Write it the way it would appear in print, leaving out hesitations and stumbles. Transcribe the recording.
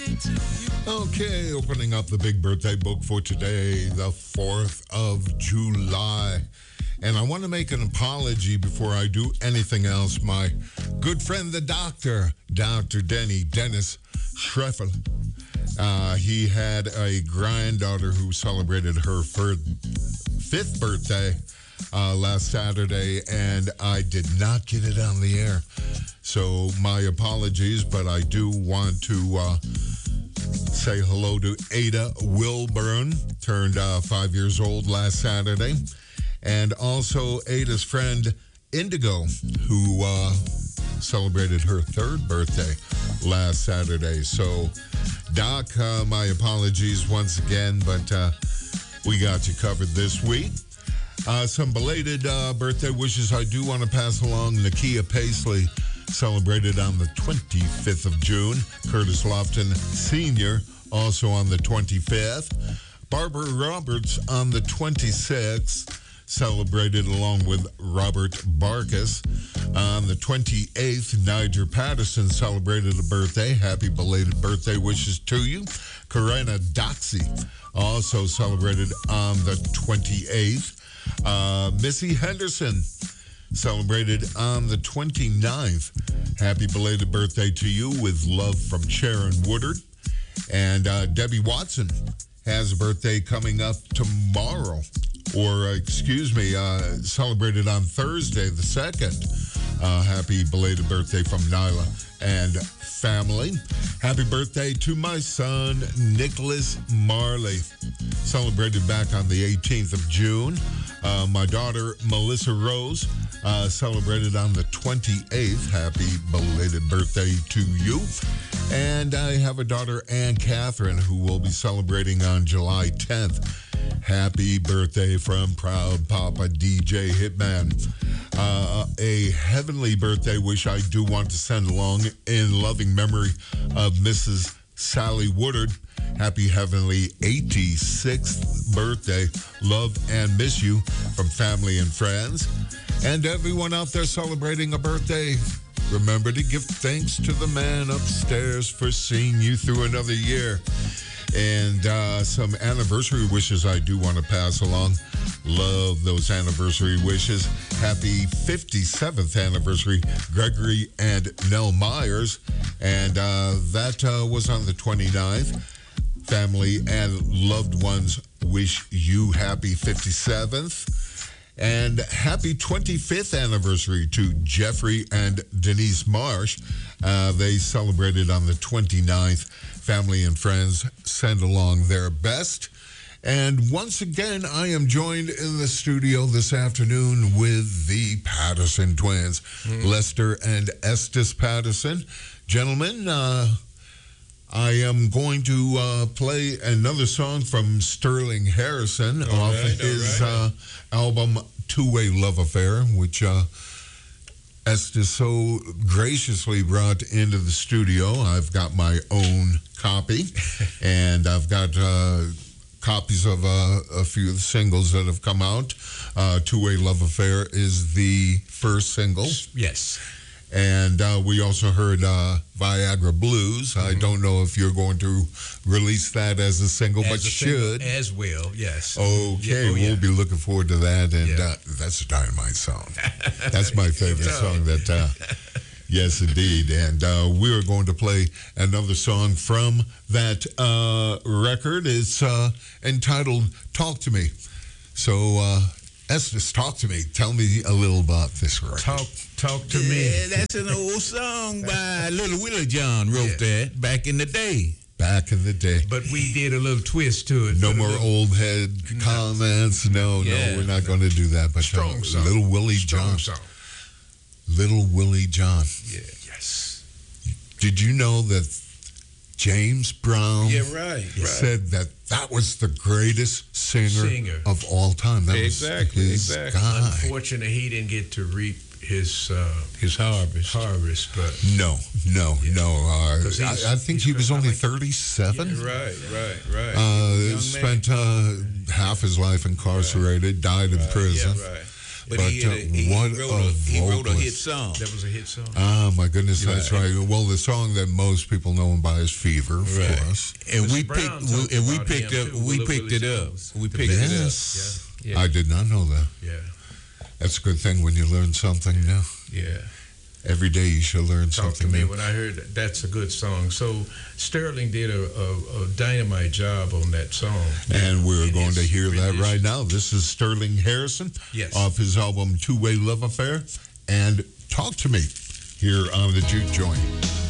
Okay, opening up the big birthday book for today, the 4th of July. And I want to make an apology before I do anything else. My good friend, the doctor, Dr. Dennis Schreffel, he had a granddaughter who celebrated her 5th birthday last Saturday, and I did not get it on the air. So my apologies, but I do want to say hello to Ada Wilburn, turned 5 years old last Saturday. And also Ada's friend Indigo, who celebrated her 3rd birthday last Saturday. So, Doc, my apologies once again, but we got you covered this week. Some belated birthday wishes I do want to pass along. Nakia Paisley celebrated on the 25th of June. Curtis Lofton Sr. also on the 25th. Barbara Roberts on the 26th. Celebrated along with Robert Barkus. On the 28th, Niger Patterson celebrated a birthday. Happy belated birthday wishes to you. Karina Doxy also celebrated on the 28th. Missy Henderson celebrated on the 29th. Happy belated birthday to you with love from Sharon Woodard. And Debbie Watson has a birthday coming up tomorrow. Celebrated on Thursday, the 2nd. Happy belated birthday from Nyla and family. Happy birthday to my son, Nicholas Marley. Celebrated back on the 18th of June. My daughter, Melissa Rose, celebrated on the 28th. Happy belated birthday to you. And I have a daughter, Ann Catherine, who will be celebrating on July 10th. Happy birthday from Proud Papa DJ Hitman. A heavenly birthday wish I do want to send along in loving memory of Mrs. Sally Woodard. Happy heavenly 86th birthday. Love and miss you from family and friends. And everyone out there celebrating a birthday, remember to give thanks to the man upstairs for seeing you through another year. And some anniversary wishes I do want to pass along. Love those anniversary wishes. Happy 57th anniversary, Gregory and Nell Myers. And that was on the 29th. Family and loved ones wish you happy 57th. And happy 25th anniversary to Jeffrey and Denise Marsh. They celebrated on the 29th. Family and friends send along their best. And once again, I am joined in the studio this afternoon with the Patterson twins, Lester and Estes Patterson. Gentlemen, I am going to play another song from Sterling Harrison off his album Two-Way Love Affair, which Estes so graciously brought into the studio. I've got my own copy, and I've got copies of a few of the singles that have come out. Two-Way Love Affair is the first single. Yes. And we also heard Viagra Blues. I don't know if you're going to release that as a single, but should. As well, yes. Okay, we'll be looking forward to that. And that's a dynamite song. That's my favorite song. Yes, indeed. And we are going to play another song from that record. It's entitled Talk to Me. So, Estes, talk to me. Tell me a little about this record. Talk to me. Yeah, that's an old song by Little Willie John wrote that back in the day. Back in the day. But we did a little twist to it. No more old head comments. No, we're not going to do that. But strong song. Little Willie John. Song. Little Willie John. Yeah. Yes. Did you know that James Brown said that was the greatest singer of all time? That was his guy. Unfortunately, he didn't get to reap his harvest, but no. I think he was only 37. Right. Spent half his life incarcerated, died in prison. Yeah, right. But he wrote a hit song. That was a hit song. Oh my goodness, that's right. Well, the song that most people know him by is "Fever," of course. And we Brown picked it up. We picked it up. Yeah. I did not know that. Yeah. That's a good thing when you learn something new. Yeah. Every day you should learn Talk to something me new. when I heard that's a good song. So Sterling did a dynamite job on that song. And we're going to hear that rendition. right now. This is Sterling Harrison Yes. off his album Two Way Love Affair. And Talk to Me here on the Juke Joint.